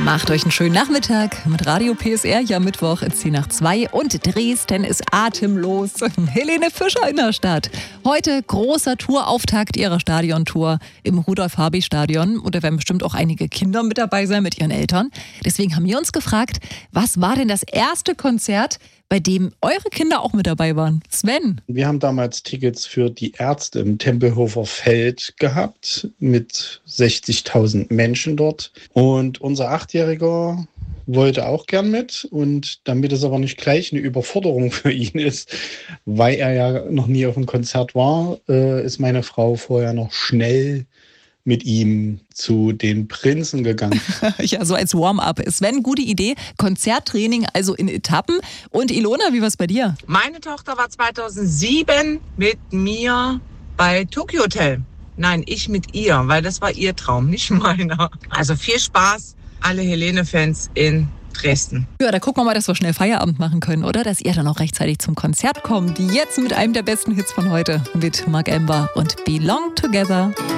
Macht euch einen schönen Nachmittag mit Radio PSR. Ja, Mittwoch ist 2:10 und Dresden ist atemlos. Helene Fischer in der Stadt. Heute großer Tourauftakt ihrer Stadiontour im Rudolf-Habich-Stadion. Und da werden bestimmt auch einige Kinder mit dabei sein mit ihren Eltern. Deswegen haben wir uns gefragt, was war denn das erste Konzert, bei dem eure Kinder auch mit dabei waren? Sven? Wir haben damals Tickets für die Ärzte im Tempelhofer Feld gehabt mit 60.000 Menschen dort. Und unser Achtjähriger wollte auch gern mit. Und damit es aber nicht gleich eine Überforderung für ihn ist, weil er ja noch nie auf einem Konzert war, ist meine Frau vorher noch schnell mit ihm zu den Prinzen gegangen. Ja, so als Warm-up. Sven, gute Idee. Konzerttraining also in Etappen. Und Ilona, wie war es bei dir? Meine Tochter war 2007 mit mir bei Tokyo Hotel. Nein, ich mit ihr, weil das war ihr Traum, nicht meiner. Also viel Spaß, alle Helene-Fans in Dresden. Ja, da gucken wir mal, dass wir schnell Feierabend machen können, oder? Dass ihr dann auch rechtzeitig zum Konzert kommt. Jetzt mit einem der besten Hits von heute mit Mark Ember und Belong Together.